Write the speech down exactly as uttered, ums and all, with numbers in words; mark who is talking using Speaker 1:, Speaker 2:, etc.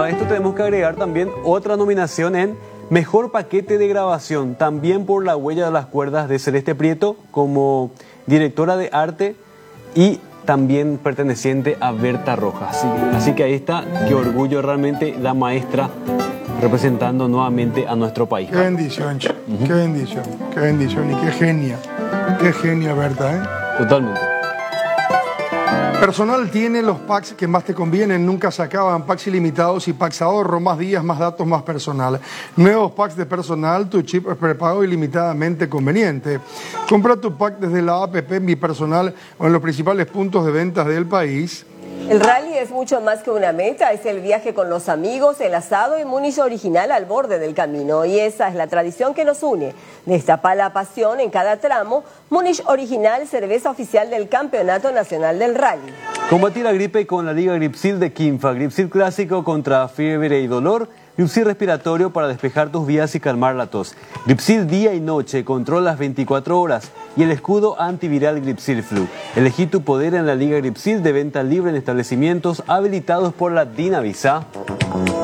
Speaker 1: a esto tenemos que agregar también otra nominación en Mejor Paquete de Grabación, también por La Huella de las Cuerdas de Celeste Prieto como directora de arte y también perteneciente a Berta Rojas. Así, así que ahí está, qué orgullo realmente la maestra representando nuevamente a nuestro país.
Speaker 2: Qué bendición, che. uh-huh. Qué bendición, qué bendición y qué genia, qué genia Berta, ¿eh?
Speaker 1: Totalmente.
Speaker 2: Personal tiene los packs que más te convienen, nunca se acaban, packs ilimitados y packs ahorro, más días, más datos, más personal. Nuevos packs de personal, tu chip es prepago ilimitadamente conveniente. Compra tu pack desde la app Mi Personal o en los principales puntos de ventas del país.
Speaker 3: El rally es mucho más que una meta, es el viaje con los amigos, el asado y Múnich Original al borde del camino. Y esa es la tradición que nos une. Destapa la pasión en cada tramo. Múnich Original, cerveza oficial del Campeonato Nacional del Rally.
Speaker 1: Combatir la gripe con la Liga Gripsil de Quimfa. Gripsil clásico contra fiebre y dolor. Gripsil respiratorio para despejar tus vías y calmar la tos. Gripsil día y noche, control las veinticuatro horas. Y el escudo antiviral Gripsil Flu. Elegí tu poder en la Liga Gripsil de venta libre en establecimientos habilitados por la DINAVISA.